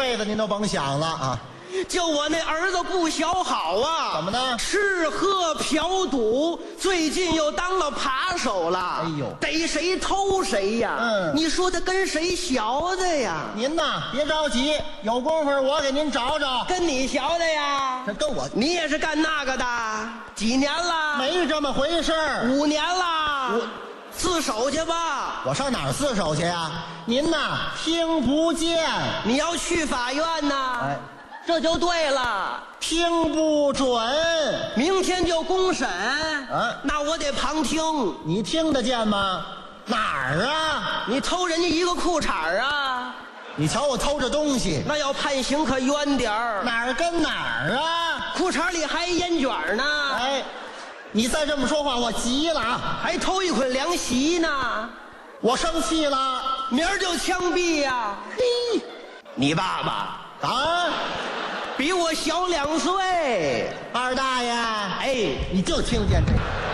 辈子您都甭想了啊！ 就我那儿子不小好啊！ 怎么呢？ 吃喝嫖赌，最近又当了扒手了。 哎呦， 逮谁偷谁呀！你说他跟谁学的呀？ 您呐，别着急，有功夫我给您找找。 跟你学的呀？ 这跟我， 你也是干那个的？几年了？ 没这么回事儿。 5年了。自首去吧。 我上哪儿自首去呀？您呐，听不见。 你要去法院呐？ 哎。 这就对了， 听不准， 明天就公审。那我得旁听。 你听得见吗？哪儿啊？ 你偷人家一个裤衩啊？ 你瞧我偷着东西， 那要判刑可冤点儿。 哪儿跟哪儿啊？ 裤衩里还烟卷呢。 哎，你再这么说话，我急了啊！ 还偷一捆凉席呢， 我生气了， 明儿就枪毙呀！ 嘿， 你爸爸啊？ 比我小2岁， 二大爷， 哎， 你就听见这个。